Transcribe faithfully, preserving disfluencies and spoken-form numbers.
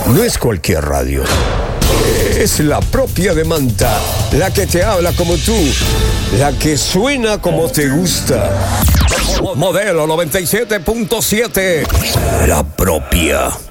no es cualquier radio. Es la propia de Manta, la que te habla como tú, la que suena como te gusta. Modelo noventa y siete punto siete, la propia.